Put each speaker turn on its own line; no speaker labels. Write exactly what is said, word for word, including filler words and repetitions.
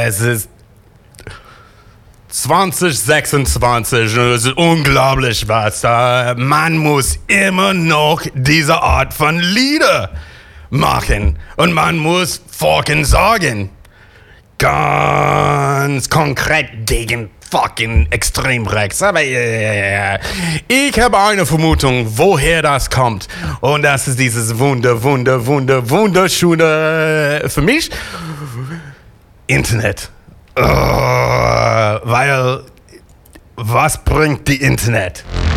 es ist zwanzig sechsundzwanzig und es ist unglaublich was. Uh, man muss immer noch diese Art von Lieder machen und man muss fucking sagen. Ganz konkret gegen fucking extrem rechts. Aber äh, ich habe eine Vermutung, woher das kommt. Und das ist dieses wunder, wunder, wunder, wunderschöne äh, für mich Internet. Uh, weil was bringt die Internet?